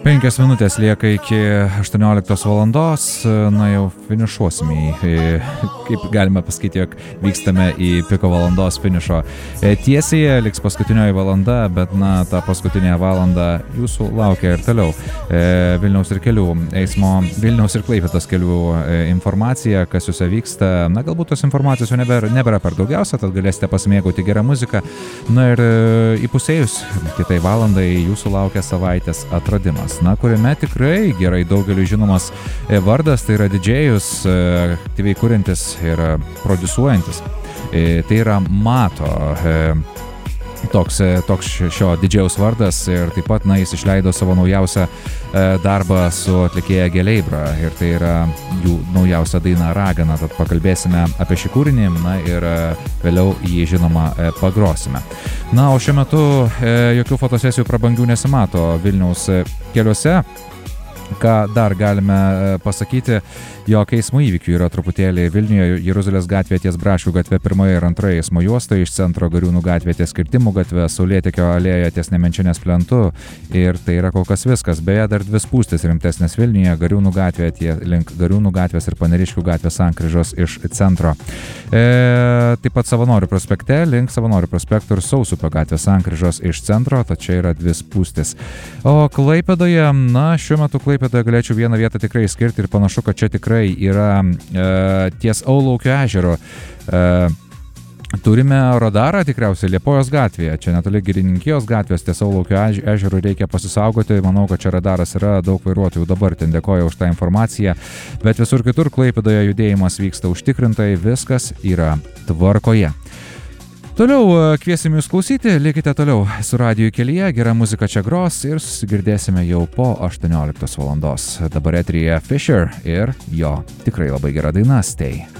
5 minutės lieka iki 18 valandos, na jau finišuosime, kaip galime pasakyti, jog vykstame į piko valandos finišo tiesiai, liks paskutinioji valanda, bet na, ta paskutinė valanda jūsų laukia ir toliau. Vilniaus ir kelių eismo, Vilniaus ir Klaipėdos kelių informacija, kas jūsų vyksta, na galbūt tos informacijos jau nebėra per daugiausia, tad galėsite pasimėgauti gerą muziką, na ir įpusėjus kitai valandai jūsų laukia savaitės atradimas. Na, kuriame tikrai gerai daugeliu žinomas vardas, tai yra didžėjus, aktyviai kuriantis ir produsuojantis. Tai yra Mato, toks šio didžėjaus vardas ir taip pat, na, jis išleido savo naujausią darbą su atlikėja Geleibra ir tai yra jų naujausia daina Ragana, tad pakalbėsime apie šį kūrinį, na ir vėliau jį žinoma pagrosime. Na, o šiuo metu jokių fotosesijų prabangių nesimato Vilniaus keliuose. Ką dar galime pasakyti, jog eismo įvykių yra truputėlį Vilniuje, Jeruzalės gatvėje ties Brašių gatve 1 ir 2 eismo juosta, iš centro Gariūnų gatvė ties Kirtimų gatve, Saulėtekio alėja ties Nemenčinės plentu ir tai yra kol kas viskas. Beje, dar 2 spūstys rimtesnės Vilniuje, Gariūnų gatvė link Gariūnų gatvės ir Paneriškių gatvės sankryžos iš centro. Taip pat Savanorių prospekte, link Savanorių prospekto ir Sausupio gatvės sankryžos iš centro, tad čia yra 2 spūstys. O Klaipėdoje, na, šiuo metu Klaipėdoje galėčiau vieną vietą tikrai skirti ir panašu, kad čia tikrai yra ties Aulaukio ežero. Turime radarą tikriausiai Liepojos gatvėje, čia netoli Girininkijos gatvės, ties Aulaukio ežero reikia pasisaugoti, manau, kad čia radaras yra, daug vairuotojų dabar ten dėkoja už tą informaciją, bet visur kitur Klaipėdoje judėjimas vyksta užtikrintai, viskas yra tvarkoje. Toliau kviesim jūs klausyti, likite toliau su radiju kelyje, gera muzika čia gros ir susigirdėsime jau po 18 valandos. Dabar eteryje Fisher ir jo tikrai labai gera daina Stay.